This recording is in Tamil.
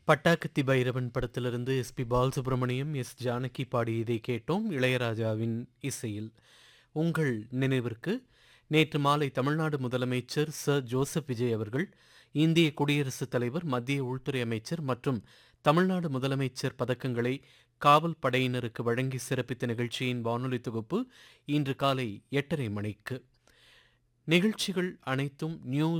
பட்டாக்கத்தி பைரவன் படத்திலிருந்து எஸ்பி பாலசுப்ரமணியம், எஸ் ஜானகி பாடியதை கேட்டோம் இளையராஜாவின் இசையில். உங்கள் நினைவிற்கு நேற்று மாலை தமிழ்நாடு முதலமைச்சர் சர் ஜோசப் விஜய் அவர்கள் இந்திய குடியரசுத் தலைவர், மத்திய உள்துறை அமைச்சர் மற்றும் தமிழ்நாடு முதலமைச்சர் பதக்கங்களை காவல் படையினருக்கு வழங்கி சிறப்பித்த நிகழ்ச்சியின் வானொலி தொகுப்பு இன்று காலை 8:30 மணிக்கு. நிகழ்ச்சிகள் அனைத்தும் நியூஸ்